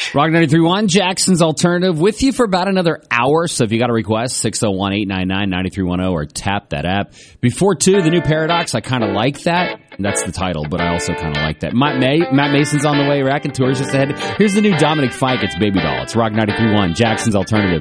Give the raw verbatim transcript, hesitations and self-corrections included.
Rock ninety-three point one, Jackson's Alternative, with you for about another hour. So if you got a request, six oh one, eight nine nine, nine three one oh or tap that app. Before two, the new Paradox, I kind of like that. That's the title, but I also kind of like that. Matt, May, Matt Mason's on the way. Rack and Tours just ahead. Here's the new Dominic Fike. It's Baby Doll. It's Rock ninety-three point one, Jackson's Alternative.